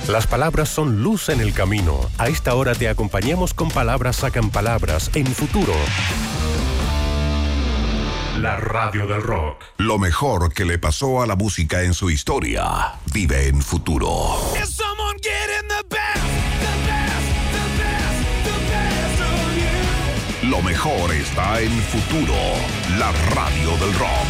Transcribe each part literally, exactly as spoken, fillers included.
Las palabras son luz en el camino. A esta hora te acompañamos con Palabras Sacan Palabras en Futuro. La radio del rock. Lo mejor que le pasó a la música en su historia vive en Futuro. Lo mejor está en Futuro, la radio del rock.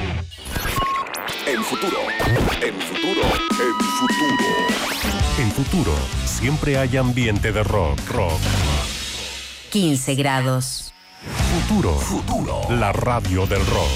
En Futuro, en Futuro, en Futuro. En Futuro, siempre hay ambiente de rock, rock. quince grados. Futuro, Futuro, la radio del rock.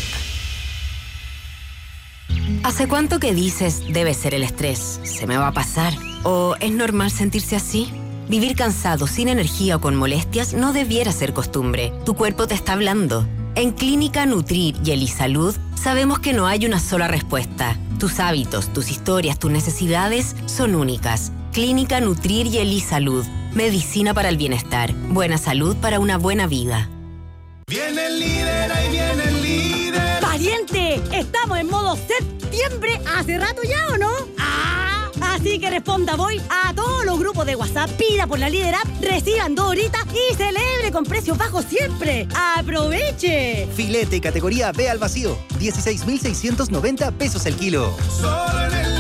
¿Hace cuánto que dices debe ser el estrés? ¿Se me va a pasar? ¿O es normal sentirse así? Vivir cansado, sin energía o con molestias no debiera ser costumbre. Tu cuerpo te está hablando. En Clínica Nutrir y Elisalud sabemos que no hay una sola respuesta. Tus hábitos, tus historias, tus necesidades son únicas. Clínica Nutrir y Elisalud. Medicina para el bienestar. Buena salud para una buena vida. Viene el líder, ahí viene el líder. ¡Pariente! Estamos en modo septiembre hace rato ya, ¿o no? ¡Ah! Así que responda voy a todos los grupos de WhatsApp, pida por la Líder App, reciban dos horitas y celebre con precios bajos siempre. ¡Aproveche! Filete categoría B al vacío, dieciséis mil seiscientos noventa pesos el kilo. Solo en el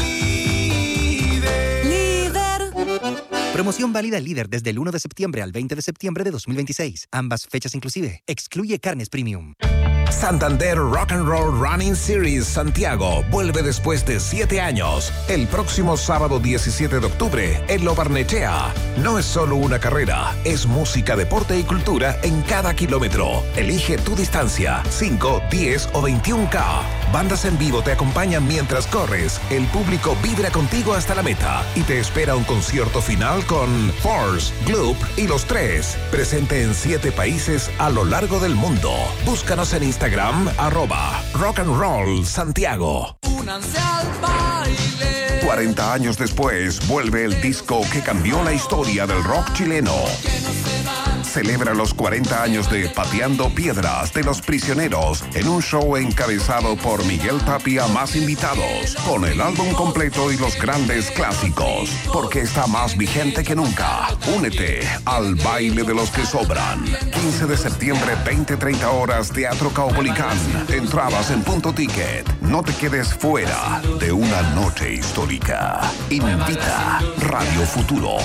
líder. ¡Líder! Promoción válida Líder desde el uno de septiembre al veinte de septiembre de dos mil veintiséis. Ambas fechas inclusive. Excluye carnes premium. Santander Rock and Roll Running Series Santiago vuelve después de siete años. El próximo sábado diecisiete de octubre en Lo Barnechea. No es solo una carrera, es música, deporte y cultura en cada kilómetro. Elige tu distancia, cinco, diez o veintiún kilómetros. Bandas en vivo te acompañan mientras corres. El público vibra contigo hasta la meta y te espera un concierto final con Force, Gloop y Los Tres. Presente en siete países a lo largo del mundo. Búscanos en Instagram, arroba Rock and Roll Santiago. Únanse al baile. cuarenta años después, vuelve el disco que cambió la historia del rock chileno. Celebra los cuarenta años de Pateando Piedras de Los Prisioneros en un show encabezado por Miguel Tapia más invitados, con el álbum completo y los grandes clásicos, porque está más vigente que nunca. Únete al baile de los que sobran. quince de septiembre, veinte treinta horas, Teatro Caupolicán. Entradas en Punto Ticket. No te quedes fuera de una noche histórica. Invita Radio Futuro.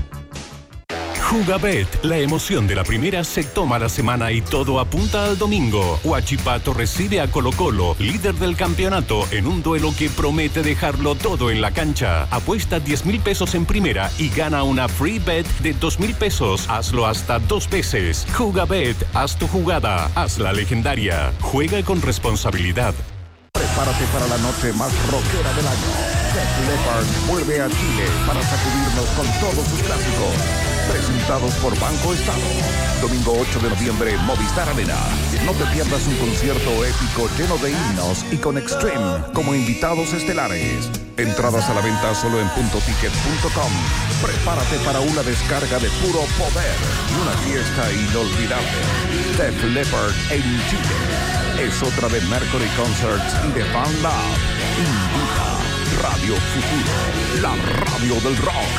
Jugabet, la emoción de la primera se toma la semana y todo apunta al domingo. Huachipato recibe a Colo Colo, líder del campeonato, en un duelo que promete dejarlo todo en la cancha. Apuesta diez mil pesos en primera y gana una free bet de dos mil pesos. Hazlo hasta dos veces. Jugabet, haz tu jugada, hazla legendaria. Juega con responsabilidad. Prepárate para la noche más rockera del año. Def Leppard vuelve a Chile para sacudirnos con todos sus clásicos. Presentados por Banco Estado. Domingo ocho de noviembre, Movistar Arena. No te pierdas un concierto épico lleno de himnos y con Extreme como invitados estelares. Entradas a la venta solo en punto ticket punto com. Prepárate para una descarga de puro poder y una fiesta inolvidable. Def Leppard en Chile. Es otra de Mercury Concerts y de Fan Lab. Invita Radio Futuro, la radio del rock.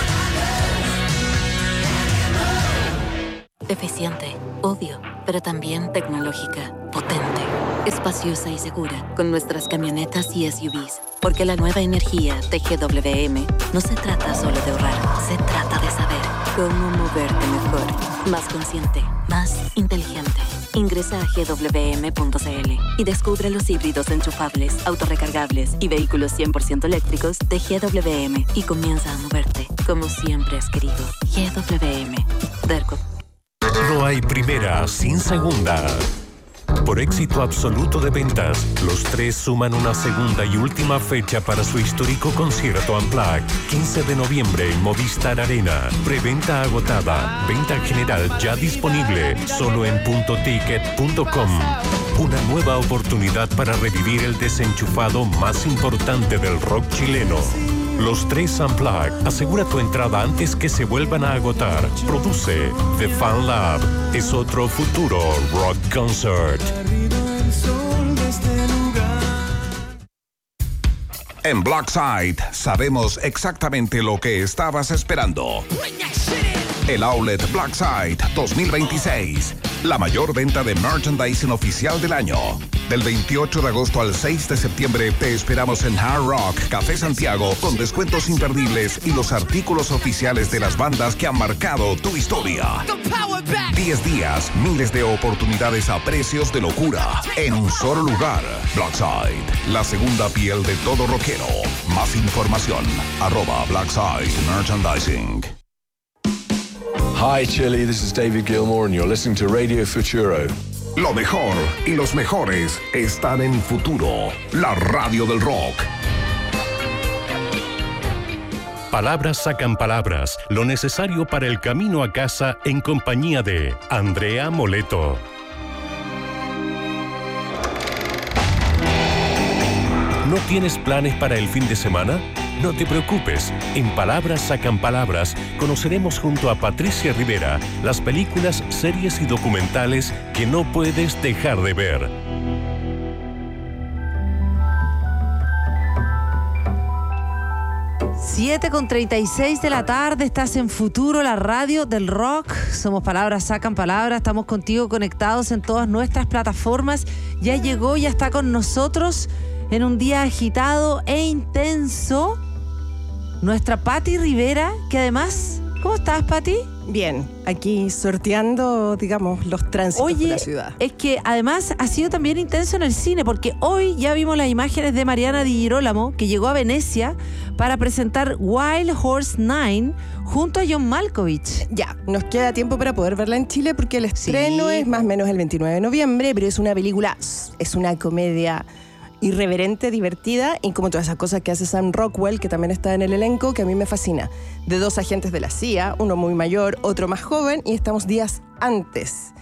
Eficiente, obvio, pero también tecnológica, potente, espaciosa y segura con nuestras camionetas y S U Vs. Porque la nueva energía de G W M no se trata solo de ahorrar, se trata de saber cómo moverte mejor, más consciente, más inteligente. Ingresa a G W M punto C L y descubre los híbridos enchufables, autorrecargables y vehículos cien por ciento eléctricos de G W M y comienza a moverte como siempre has querido. G W M. Derco. No hay primera sin segunda. Por éxito absoluto de ventas, Los Tres suman una segunda y última fecha para su histórico concierto Unplugged. quince de noviembre en Movistar Arena. Preventa agotada. Venta general ya disponible. Solo en punto ticket punto com. Una nueva oportunidad para revivir el desenchufado más importante del rock chileno. Los Tres Unplugged. Asegura tu entrada antes que se vuelvan a agotar. Produce The Fan Lab. Es otro futuro rock concert. En Blackside sabemos exactamente lo que estabas esperando. El Outlet Blackside dos mil veintiséis. La mayor venta de merchandising oficial del año. Del veintiocho de agosto al seis de septiembre te esperamos en Hard Rock Café Santiago con descuentos imperdibles y los artículos oficiales de las bandas que han marcado tu historia. diez días, miles de oportunidades a precios de locura en un solo lugar. Blackside, la segunda piel de todo rockero. Más información, arroba Blackside Merchandising. Hi Chile, this is David Gilmour and you're listening to Radio Futuro. Lo mejor y los mejores están en Futuro, la radio del rock. Palabras sacan palabras, lo necesario para el camino a casa en compañía de Andrea Moleto. ¿No tienes planes para el fin de semana? No te preocupes, en Palabras Sacan Palabras conoceremos junto a Patricia Rivera las películas, series y documentales que no puedes dejar de ver. siete con treinta y seis de la tarde, estás en Futuro, la radio del rock. Somos Palabras Sacan Palabras, estamos contigo conectados en todas nuestras plataformas. Ya llegó, ya está con nosotros en un día agitado e intenso nuestra Pati Rivera, que además, ¿cómo estás, Pati? Bien, aquí sorteando, digamos, los tránsitos Oye, de la ciudad. Es que además ha sido también intenso en el cine, porque hoy ya vimos las imágenes de Mariana Di Girolamo, que llegó a Venecia para presentar Wild Horse nueve junto a John Malkovich. Ya, nos queda tiempo para poder verla en Chile, porque el estreno sí. es más o menos el veintinueve de noviembre, pero es una película, es una comedia irreverente, divertida, y como todas esas cosas que hace Sam Rockwell, que también está en el elenco, que a mí me fascina. De dos agentes de la C I A, uno muy mayor, otro más joven, y estamos días antes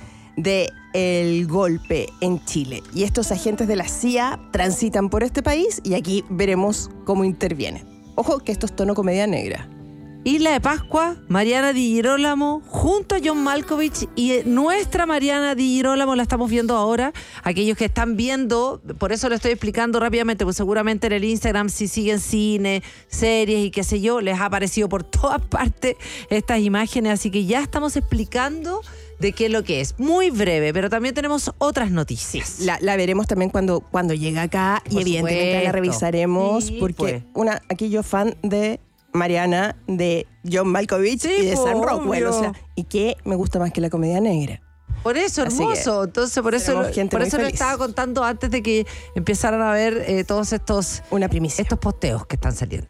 del golpe en Chile. Y estos agentes de la C I A transitan por este país y aquí veremos cómo intervienen. Ojo que esto es tono comedia negra. Isla de Pascua, Mariana Di Girolamo junto a John Malkovich, y nuestra Mariana Di Girolamo la estamos viendo ahora. Aquellos que están viendo, por eso lo estoy explicando rápidamente, pues seguramente en el Instagram, si siguen cine, series y qué sé yo, les ha aparecido por todas partes estas imágenes, así que ya estamos explicando de qué es lo que es. Muy breve, pero también tenemos otras noticias. La, la veremos también cuando, cuando llegue acá, por y evidentemente supuesto. la revisaremos, sí, porque pues. una, aquí yo fan de Mariana, de John Malkovich sí, y de Sam Rockwell, o sea, y que me gusta más que la comedia negra. Por eso, hermoso. Entonces, por eso, por eso lo estaba contando antes de que empezaran a ver eh, todos estos, Una primicia. estos posteos que están saliendo.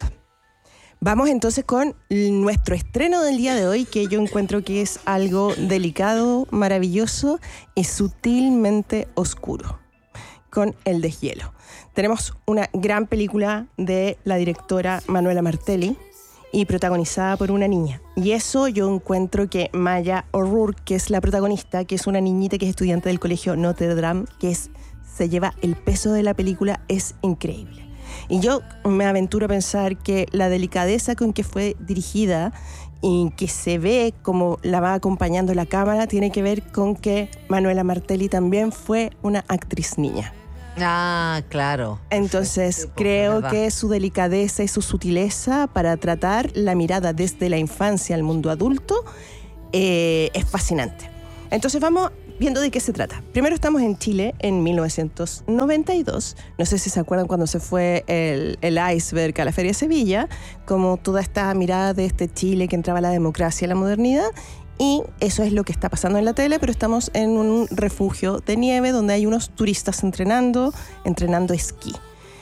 Vamos entonces con nuestro estreno del día de hoy, que yo encuentro que es algo delicado, maravilloso y sutilmente oscuro, con El deshielo. Tenemos una gran película de la directora Manuela Martelli y protagonizada por una niña. Y eso yo encuentro que Maya O'Rourke, que es la protagonista, que es una niñita que es estudiante del colegio Notre Dame, que es, se lleva el peso de la película, es increíble. Y yo me aventuro a pensar que la delicadeza con que fue dirigida y que se ve como la va acompañando la cámara tiene que ver con que Manuela Martelli también fue una actriz niña. Ah, claro. Entonces sí, creo que su delicadeza y su sutileza para tratar la mirada desde la infancia al mundo adulto eh, es fascinante. Entonces vamos viendo de qué se trata. Primero estamos en Chile en mil novecientos noventa y dos. No sé si se acuerdan cuando se fue el, el iceberg a la Feria de Sevilla, como toda esta mirada de este Chile que entraba la democracia y la modernidad. Y eso es lo que está pasando en la tele, pero estamos en un refugio de nieve donde hay unos turistas entrenando, entrenando esquí.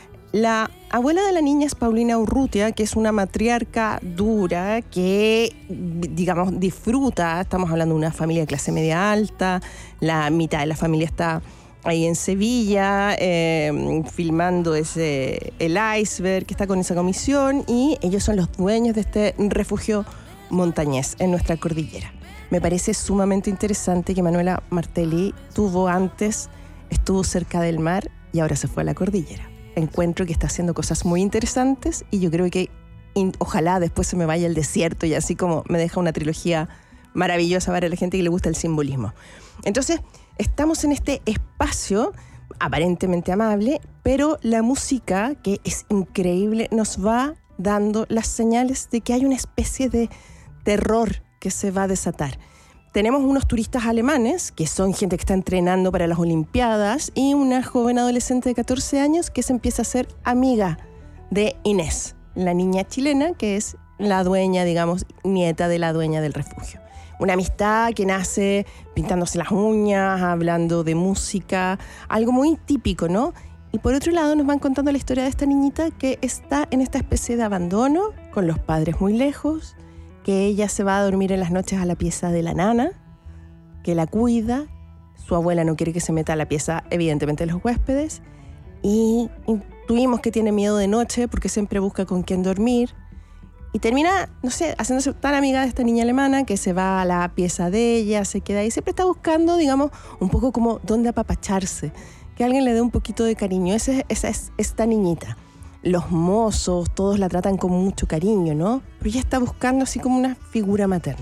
La abuela de la niña es Paulina Urrutia, que es una matriarca dura que, digamos, disfruta. Estamos hablando de una familia de clase media alta. La mitad de la familia está ahí en Sevilla, eh, filmando ese, el iceberg que está con esa comisión. Y ellos son los dueños de este refugio montañés en nuestra cordillera. Me parece sumamente interesante que Manuela Martelli tuvo antes, estuvo cerca del mar y ahora se fue a la cordillera. Encuentro que está haciendo cosas muy interesantes y yo creo que in, ojalá después se me vaya al desierto y así como me deja una trilogía maravillosa para la gente que le gusta el simbolismo. Entonces, estamos en este espacio aparentemente amable, pero la música, que es increíble, nos va dando las señales de que hay una especie de terror que se va a desatar. Tenemos unos turistas alemanes, que son gente que está entrenando para las Olimpiadas, y una joven adolescente de catorce años que se empieza a ser amiga de Inés, la niña chilena que es la dueña, digamos, nieta de la dueña del refugio. Una amistad que nace pintándose las uñas, hablando de música, algo muy típico, ¿no? Y por otro lado nos van contando la historia de esta niñita que está en esta especie de abandono, con los padres muy lejos, que ella se va a dormir en las noches a la pieza de la nana, que la cuida, su abuela no quiere que se meta a la pieza, evidentemente, de los huéspedes, y intuimos que tiene miedo de noche porque siempre busca con quién dormir, y termina, no sé, haciéndose tan amiga de esta niña alemana que se va a la pieza de ella, se queda ahí, siempre está buscando, digamos, un poco como dónde apapacharse, que alguien le dé un poquito de cariño. Esa es, esa es esta niñita. Los mozos, todos la tratan con mucho cariño, ¿no? Pero ella está buscando así como una figura materna.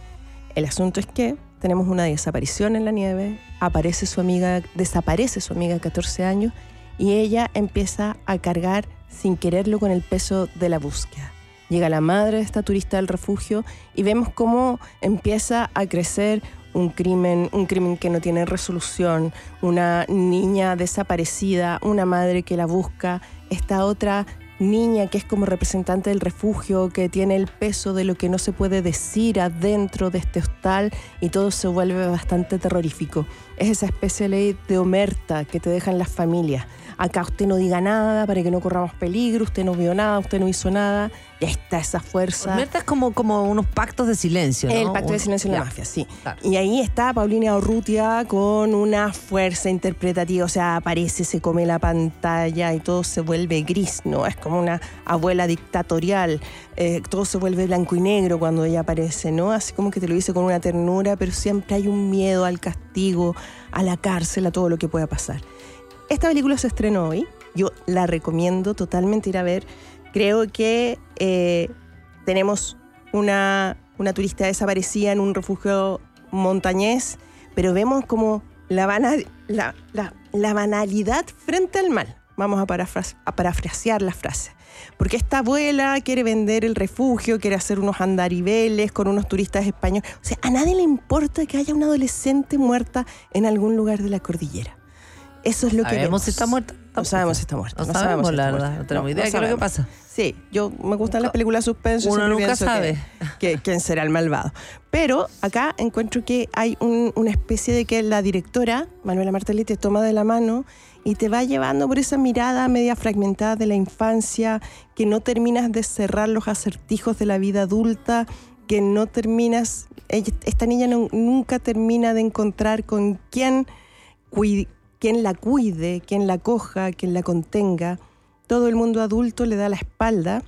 El asunto es que tenemos una desaparición en la nieve, aparece su amiga, desaparece su amiga de catorce años y ella empieza a cargar sin quererlo con el peso de la búsqueda. Llega la madre de esta turista del refugio y vemos cómo empieza a crecer un crimen, un crimen que no tiene resolución, una niña desaparecida, una madre que la busca, esta otra niña que es como representante del refugio, que tiene el peso de lo que no se puede decir adentro de este hostal, y todo se vuelve bastante terrorífico. Es esa especie de ley de omerta que te dejan las familias. Acá usted no diga nada para que no corramos peligro, usted no vio nada, usted no hizo nada. Y ahí está esa fuerza. Omerta es como, como unos pactos de silencio, ¿no? El pacto de silencio en la mafia, sí. Claro. Y ahí está Paulina Urrutia con una fuerza interpretativa, o sea, aparece, se come la pantalla y todo se vuelve gris, ¿no? Es como una abuela dictatorial, eh, todo se vuelve blanco y negro cuando ella aparece, ¿no? Así como que te lo dice con una ternura, pero siempre hay un miedo al castigo, a la cárcel, a todo lo que pueda pasar. Esta película se estrenó hoy, yo la recomiendo totalmente ir a ver. Creo que eh, tenemos una, una turista desaparecida en un refugio montañés, pero vemos como la, banal, la, la, la banalidad frente al mal. Vamos a, parafras, a parafrasear la frase. Porque esta abuela quiere vender el refugio, quiere hacer unos andariveles con unos turistas españoles. O sea, a nadie le importa que haya una adolescente muerta en algún lugar de la cordillera. Eso es lo que vemos. ¿Sabemos si está muerta? No sabemos si está muerta. No, no sabemos, sabemos si la está verdad. muerta. No tenemos No, idea no de qué es lo que pasa. Sí, yo me gustan las películas suspenso. Uno nunca pienso sabe. Que, que, quién será el malvado. Pero acá encuentro que hay un, una especie de que la directora, Manuela Martelli, te toma de la mano y te va llevando por esa mirada media fragmentada de la infancia, que no terminas de cerrar los acertijos de la vida adulta, que no terminas... Ella, esta niña no, nunca termina de encontrar con quién cuidar, quien la cuide, quien la coja, quien la contenga. Todo el mundo adulto le da la espalda,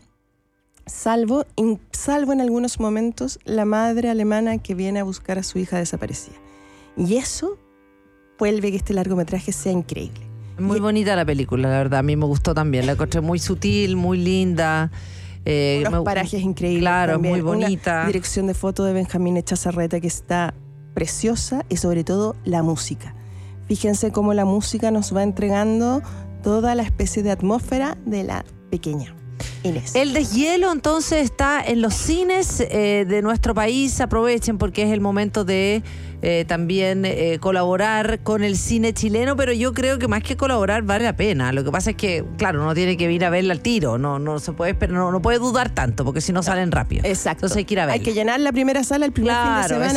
salvo, in, salvo en algunos momentos la madre alemana que viene a buscar a su hija desaparecida. Y eso vuelve que este largometraje sea increíble. Muy y, bonita la película, la verdad. A mí me gustó también. La encontré muy sutil, muy linda. Eh, unos me, parajes increíbles. Claro, también. Muy bonita. Una dirección de foto de Benjamín Echazarreta que está preciosa, y sobre todo la música. Fíjense cómo la música nos va entregando toda la especie de atmósfera de la pequeña Inés. El deshielo entonces está en los cines eh, de nuestro país. Aprovechen porque es el momento de eh, también eh, colaborar con el cine chileno, pero yo creo que más que colaborar vale la pena. Lo que pasa es que, claro, uno tiene que ir a verla al tiro, no, no se puede esperar, no, no puede dudar tanto porque si no, no salen rápido. Exacto. Entonces hay que ir a verla. Hay que llenar la primera sala el primer claro, fin de semana.